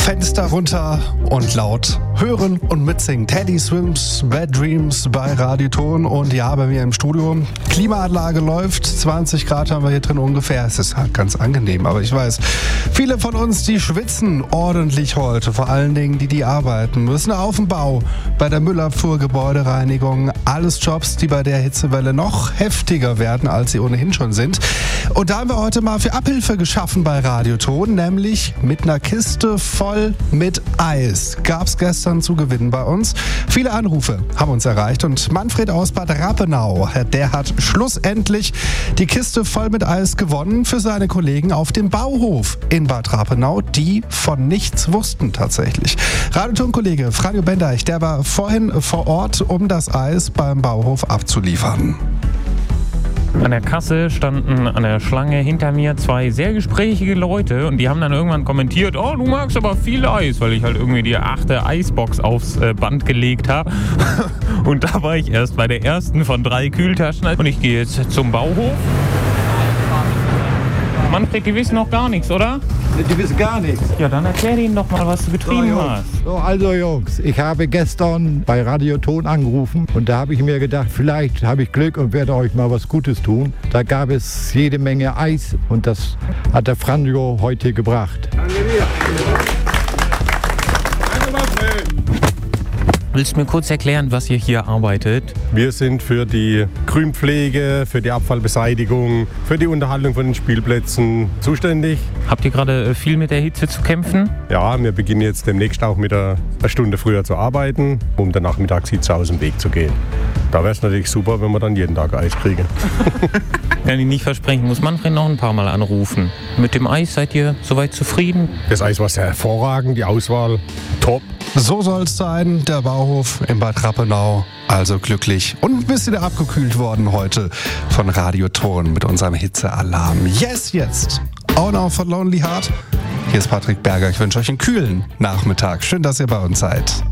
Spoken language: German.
Fenster runter und laut hören und mitsingen. Teddy Swims Bad Dreams bei Radioton. Und ja, bei mir im Studio, Klimaanlage läuft, 20 Grad haben wir hier drin ungefähr. Es ist halt ganz angenehm, aber ich weiß, viele von uns, die schwitzen ordentlich heute. Vor allen Dingen die arbeiten müssen auf dem Bau, bei der Müllabfuhr, Gebäudereinigung. Alles Jobs, die bei der Hitzewelle noch heftiger werden, als sie ohnehin schon sind. Und da haben wir heute mal für Abhilfe geschaffen bei Radioton, nämlich mit einer Kiste voll mit Eis. Gab's gestern zu gewinnen bei uns. Viele Anrufe haben uns erreicht und Manfred aus Bad Rappenau, der hat schlussendlich die Kiste voll mit Eis gewonnen für seine Kollegen auf dem Bauhof in Bad Rappenau, die von nichts wussten tatsächlich. Radioton-Kollege Franjo Bendeich, der war vorhin vor Ort, um das Eis beim Bauhof abzuliefern. An der Kasse standen an der Schlange hinter mir zwei sehr gesprächige Leute und die haben dann irgendwann kommentiert, oh, du magst aber viel Eis, weil ich halt irgendwie die 8. Eisbox aufs Band gelegt habe. Und da war ich erst bei der ersten von 3 Kühltaschen und ich gehe jetzt zum Bauhof. Manfred, die wissen noch gar nichts, oder? Die wissen gar nichts. Ja, dann erklär ihnen doch mal, was du getrieben hast. So, also Jungs, ich habe gestern bei Radioton angerufen und da habe ich mir gedacht, vielleicht habe ich Glück und werde euch mal was Gutes tun. Da gab es jede Menge Eis und das hat der Franjo heute gebracht. Danke dir. Danke, Manfred. Willst du mir kurz erklären, was ihr hier arbeitet? Wir sind für die Grünpflege, für die Abfallbeseitigung, für die Unterhaltung von den Spielplätzen zuständig. Habt ihr gerade viel mit der Hitze zu kämpfen? Ja, wir beginnen jetzt demnächst auch mit einer Stunde früher zu arbeiten, um der Nachmittagshitze aus dem Weg zu gehen. Da wäre es natürlich super, wenn wir dann jeden Tag Eis kriegen. Kann ich nicht versprechen, muss Manfred noch ein paar Mal anrufen. Mit dem Eis seid ihr soweit zufrieden? Das Eis war sehr hervorragend, die Auswahl top. So soll's sein, der Bauhof in Bad Rappenau. Also glücklich und ein bisschen abgekühlt worden heute von Radioton mit unserem Hitzealarm. Yes, jetzt! Auch noch von Lonely Heart. Hier ist Patrick Berger. Ich wünsche euch einen kühlen Nachmittag. Schön, dass ihr bei uns seid.